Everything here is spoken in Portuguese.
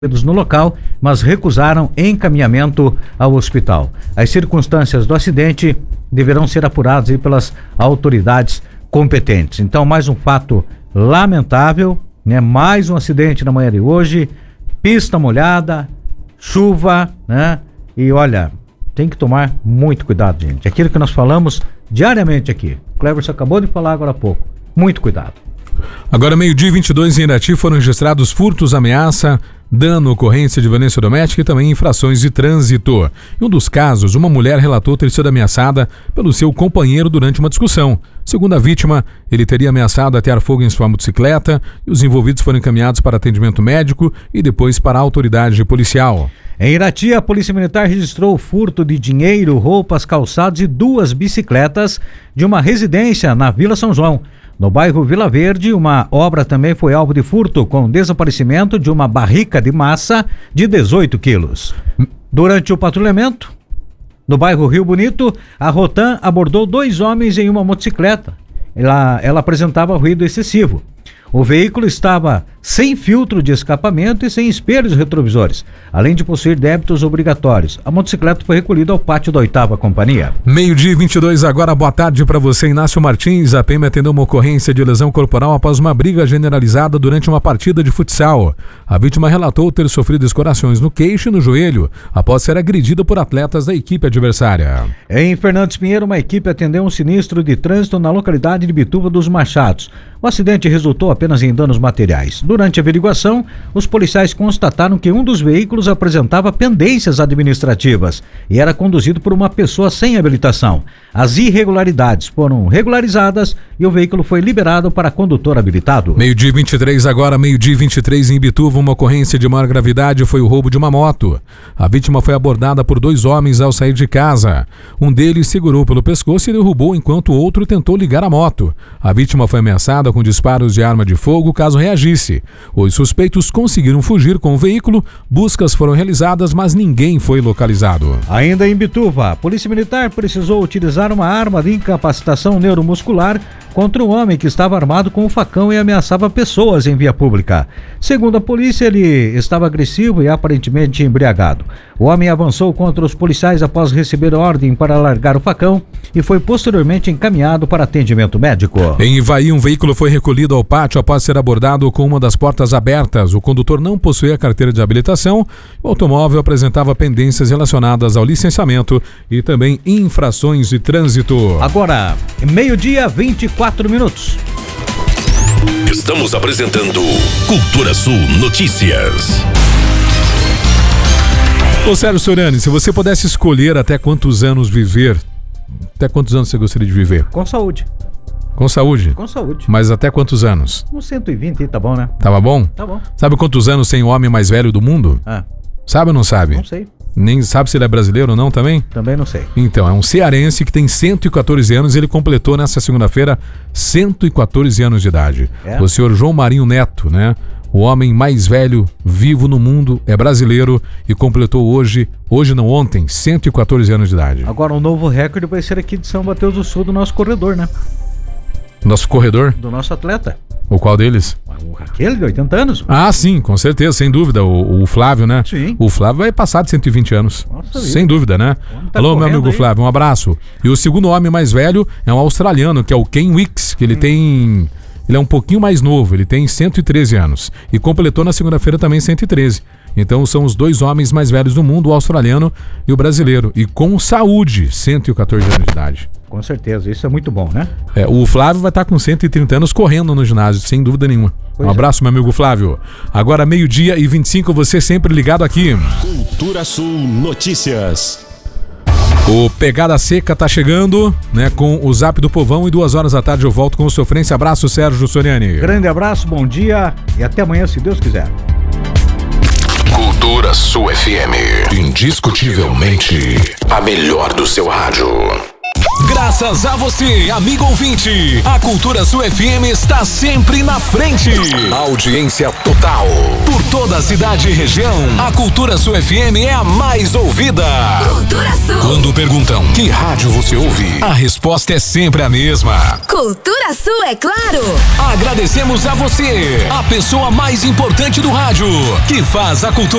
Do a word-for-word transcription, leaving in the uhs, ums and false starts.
no local, mas recusaram encaminhamento ao hospital. As circunstâncias do acidente deverão ser apuradas aí pelas autoridades competentes. Então, mais um fato lamentável, né? Mais um acidente na manhã de hoje, pista molhada, chuva, né? E olha, tem que tomar muito cuidado, gente. Aquilo que nós falamos diariamente aqui. O Cleverson acabou de falar agora há pouco. Muito cuidado. Agora, meio-dia e vinte e dois, em Irati foram registrados furtos, ameaça, dano, ocorrência de violência doméstica e também infrações de trânsito. Em um dos casos, uma mulher relatou ter sido ameaçada pelo seu companheiro durante uma discussão. Segundo a vítima, ele teria ameaçado atear fogo em sua motocicleta e os envolvidos foram encaminhados para atendimento médico e depois para a autoridade policial. Em Irati, a Polícia Militar registrou o furto de dinheiro, roupas, calçados e duas bicicletas de uma residência na Vila São João. No bairro Vila Verde, uma obra também foi alvo de furto, com desaparecimento de uma barrica de massa de dezoito quilos. Durante o patrulhamento, no bairro Rio Bonito, a Rotan abordou dois homens em uma motocicleta. Ela, ela apresentava ruído excessivo. O veículo estava sem filtro de escapamento e sem espelhos retrovisores, além de possuir débitos obrigatórios. A motocicleta foi recolhida ao pátio da oitava companhia. Meio-dia e vinte e dois, agora boa tarde para você, Inácio Martins. A P M atendeu uma ocorrência de lesão corporal após uma briga generalizada durante uma partida de futsal. A vítima relatou ter sofrido escorações no queixo e no joelho após ser agredida por atletas da equipe adversária. Em Fernandes Pinheiro, uma equipe atendeu um sinistro de trânsito na localidade de Bituva dos Machados. O acidente resultou apenas em danos materiais. Durante a averiguação, os policiais constataram que um dos veículos apresentava pendências administrativas e era conduzido por uma pessoa sem habilitação. As irregularidades foram regularizadas e o veículo foi liberado para condutor habilitado. Meio-dia e vinte e três, agora meio-dia e vinte e três, em Bituva, uma ocorrência de maior gravidade foi o roubo de uma moto. A vítima foi abordada por dois homens ao sair de casa. Um deles segurou pelo pescoço e derrubou enquanto o outro tentou ligar a moto. A vítima foi ameaçada com disparos de arma de fogo caso reagisse. Os suspeitos conseguiram fugir com o veículo, buscas foram realizadas, mas ninguém foi localizado. Ainda em Bituva, a Polícia Militar precisou utilizar uma arma de incapacitação neuromuscular contra um homem que estava armado com um facão e ameaçava pessoas em via pública. Segundo a polícia, ele estava agressivo e aparentemente embriagado. O homem avançou contra os policiais após receber ordem para largar o facão e foi posteriormente encaminhado para atendimento médico. Em Ivaí, um veículo foi recolhido ao pátio após ser abordado com uma das portas abertas. O condutor não possuía carteira de habilitação. O automóvel apresentava pendências relacionadas ao licenciamento e também infrações de trânsito. Agora, meio-dia, vinte e quatro minutos. Estamos apresentando Cultura Sul Notícias. Ô Sérgio Soriani, se você pudesse escolher até quantos anos viver, até quantos anos você gostaria de viver? Com saúde. Com saúde? Com saúde. Mas até quantos anos? Uns cento e vinte aí, tá bom, né? Tava bom? Tá bom. Sabe quantos anos tem o homem mais velho do mundo? Ah. Sabe ou não sabe? Não sei. Nem sabe se ele é brasileiro ou não também? Também não sei. Então, é um cearense que tem cento e quatorze anos e ele completou nessa segunda-feira cento e quatorze anos de idade. É? O senhor João Marinho Neto, né? O homem mais velho vivo no mundo, é brasileiro e completou hoje, hoje não ontem, cento e quatorze anos de idade. Agora, um novo recorde vai ser aqui de São Mateus do Sul, do nosso corredor, né? Nosso corredor? Do nosso atleta. O qual deles? Aquele de oitenta anos. Ah, sim, com certeza, sem dúvida. O, o Flávio, né? Sim. O Flávio vai passar de cento e vinte anos. Nossa, sem vida. Dúvida, né? Tá Alô, meu amigo aí. Flávio, um abraço. E o segundo homem mais velho é um australiano, que é o Ken Wicks, que ele hum. tem... Ele é um pouquinho mais novo, ele tem cento e treze anos. E completou na segunda-feira também cento e treze. Então são os dois homens mais velhos do mundo, o australiano e o brasileiro. E com saúde, cento e quatorze anos de idade. Com certeza, isso é muito bom, né? É, o Flávio vai estar com cento e trinta anos correndo no ginásio, sem dúvida nenhuma. Pois um abraço, é. Meu amigo Flávio. Agora meio-dia e vinte e cinco, você sempre ligado aqui. Cultura Sul Notícias. O Pegada Seca tá chegando, né, com o Zap do Povão e duas horas da tarde eu volto com o Sofrência. Abraço, Sérgio Soriani. Grande abraço, bom dia e até amanhã, se Deus quiser. Cultura Sul F M. Indiscutivelmente a melhor do seu rádio. Graças a você, amigo ouvinte, a Cultura Sul F M está sempre na frente. Audiência total. Por toda a cidade e região, a Cultura Sul F M é a mais ouvida. Cultura Sul. Quando perguntam que rádio você ouve, a resposta é sempre a mesma. Cultura Sul, é claro. Agradecemos a você, a pessoa mais importante do rádio, que faz a cultura